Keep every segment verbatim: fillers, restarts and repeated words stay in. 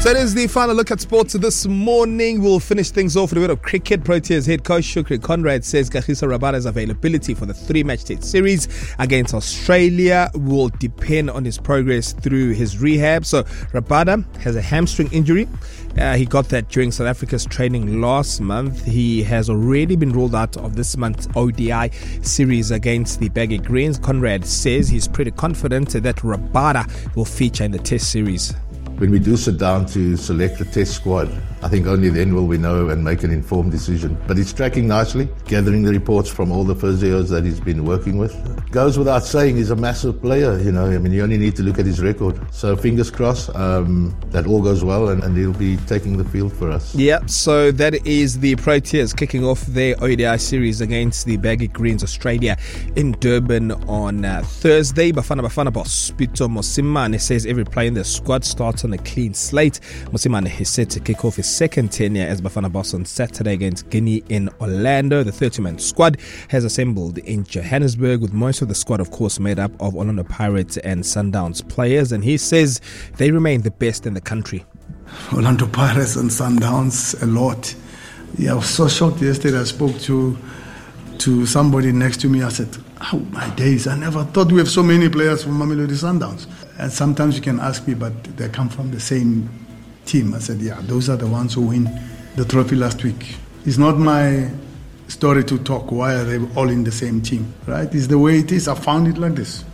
So it is the final look at sports this morning. We'll finish things off with a bit of cricket. Proteas head coach Shukri Conrad says Kagiso Rabada's availability for the three-match test series against Australia will depend on his progress through his rehab. So Rabada has a hamstring injury. Uh, he got that during South Africa's training last month. He has already been ruled out of this month's O D I series against the Baggy Greens. Conrad says he's pretty confident that Rabada will feature in the test series. When we do sit down to select the test squad, I think only then will we know and make an informed decision. But he's tracking nicely, gathering the reports from all the physios that he's been working with. Goes without saying, he's a massive player, you know. I mean, you only need to look at his record. So fingers crossed um, that all goes well and, and he'll be taking the field for us. Yeah, so that is the Proteas kicking off their O D I series against the Baggy Greens Australia in Durban on uh, Thursday. Bafana Bafana boss Pitso Mosimane says every player in the squad starts on a clean slate. Mosimane is set to kick off his second tenure as Bafana boss on Saturday against Guinea in Orlando. The thirty-man squad has assembled in Johannesburg, with most of the squad, of course, made up of Orlando Pirates and Sundowns players, and he says they remain the best in the country. Orlando Pirates and Sundowns, a lot. Yeah, I was so shocked yesterday. I spoke to to somebody next to me. I said, oh my days, I never thought we have so many players from Mamelodi Sundowns. And sometimes you can ask me, but they come from the same team. I said, yeah, those are the ones who win the trophy last week. It's not my story to talk why are they all in the same team, right? It's the way it is. I found it like this,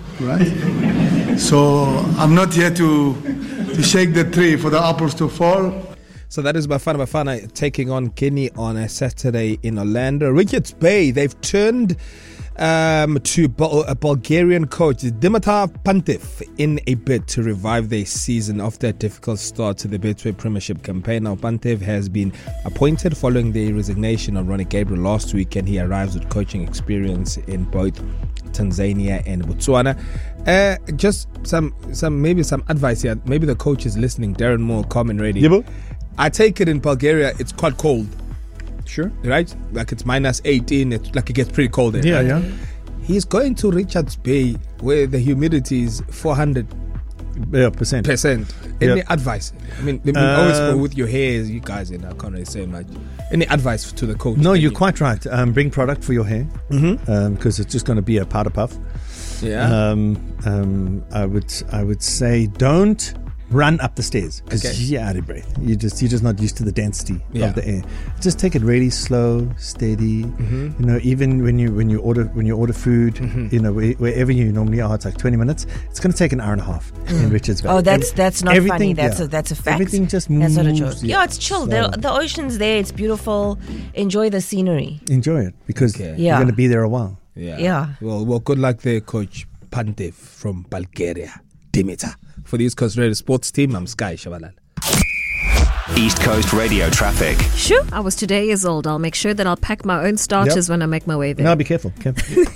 right? So I'm not here to to shake the tree for the apples to fall. So that is Bafana Bafana taking on Guinea on a Saturday in Orlando. Richards Bay, they've turned um, to Bul- a Bulgarian coach, Dimitar Pantev, in a bid to revive their season after a difficult start to the Betway Premiership campaign. Now, Pantev has been appointed following the resignation of Ronnie Gabriel last week, and he arrives with coaching experience in both Tanzania and Botswana. Uh, just some, some, maybe some advice here. Maybe the coach is listening. Darren Moore, Common Radio. Yebo. I take it in Bulgaria, it's quite cold. Sure. Right? Like it's minus eighteen, it's like it gets pretty cold there. Yeah, right? yeah. He's going to Richards Bay where the humidity is four hundred Yeah, percent. percent. Any Yeah. advice? I mean, I mean Uh, always go with your hair, you guys, and I can't really say much. Any advice to the coach? No, maybe? you're quite right. Um, bring product for your hair, Mm-hmm. um, because it's just going to be a powder puff. Yeah. Um, um, I would, I would say, don't run up the stairs because Okay. you're out of breath. You just, you're just not used to the density Yeah. of the air. Just take it really slow, steady. Mm-hmm. You know, even when you when you order when you order food, Mm-hmm. you know, where, wherever you normally are, it's like twenty minutes. It's going to take an hour and a half in Richards Bay. Oh, that's Every- that's not everything- funny. That's yeah. a that's a fact. Everything just moves. That's not a joke. Yeah, it's chill. slow. The, the ocean's there. It's beautiful. Enjoy the scenery. Enjoy it because Okay. you're Yeah. going to be there a while. Yeah. Yeah. Well, well, good luck there, Coach Pantev from Bulgaria. Dimitar. For the East Coast Radio Sports Team, I'm Sky Shabalala. East Coast Radio traffic. Sure, I was today years old. I'll make sure that I'll pack my own starters Yep. when I make my way there. Now be careful. careful.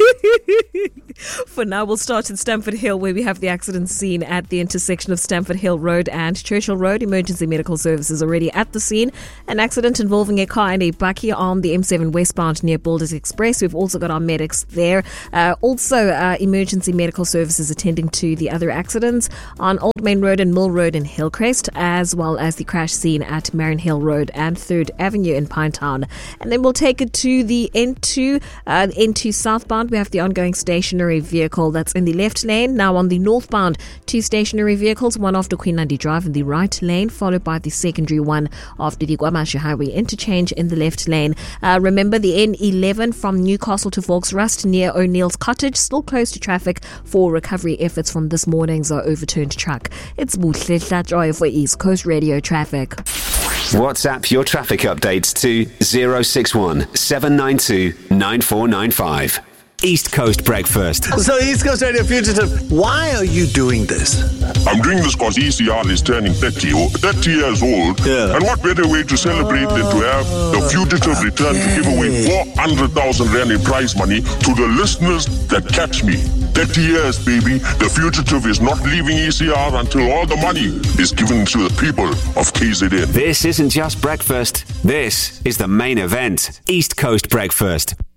For now, we'll start in Stamford Hill, where we have the accident scene at the intersection of Stamford Hill Road and Churchill Road. Emergency medical services already at the scene. An accident involving a car and a bakkie on the M seven westbound near Boulders Express. We've also got our medics there. Uh, also, uh, emergency medical services attending to the other accidents on Old Main Road and Mill Road in Hillcrest, as well as the crash scene at Marion Hill Road and third Avenue in Pinetown. And then we'll take it to the N two, uh, N two southbound. We have the ongoing stationary vehicle that's in the left lane. Now on the northbound, two stationary vehicles, one after Queen Nandi Drive in the right lane, followed by the secondary one after the Guamashi Highway interchange in the left lane. Uh, remember the N eleven from Newcastle to Volksrust near O'Neill's Cottage, still closed to traffic for recovery efforts from this morning's uh, overturned truck. It's Buhle Hlatjoy for East Coast Radio Traffic. WhatsApp your traffic updates to zero six one seven nine two nine four nine five. East Coast Breakfast. So East Coast Radio Fugitive, why are you doing this? I'm doing this because E C R is turning thirty, o- thirty years old. Yeah. And what better way to celebrate than to have the Fugitive return to give away four hundred thousand rand in prize money to the listeners that catch me. thirty years, baby. The Fugitive is not leaving E C R until all the money is given to the people of K Z N. This isn't just breakfast. This is the main event. East Coast Breakfast.